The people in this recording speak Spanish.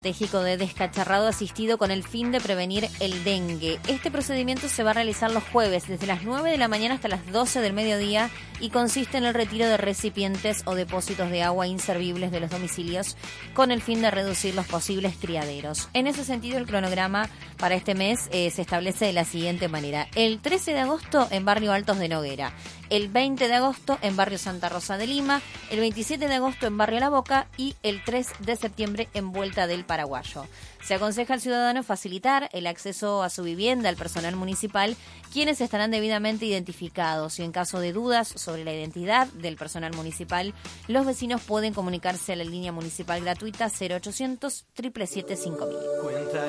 Estratégico de descacharrado asistido con el fin de prevenir el dengue. Este procedimiento se va a realizar los jueves desde las 9 de la mañana hasta las 12 del mediodía y consiste en el retiro de recipientes o depósitos de agua inservibles de los domicilios con el fin de reducir los posibles criaderos. En ese sentido, el cronograma para este mes se establece de la siguiente manera. El 13 de agosto en Barrio Altos de Noguera, el 20 de agosto en Barrio Santa Rosa de Lima, el 27 de agosto en Barrio La Boca y el 3 de septiembre en Vuelta del Paraguayo. Se aconseja al ciudadano facilitar el acceso a su vivienda al personal municipal, quienes estarán debidamente identificados, y en caso de dudas sobre la identidad del personal municipal, los vecinos pueden comunicarse a la línea municipal gratuita 0800 777 5000.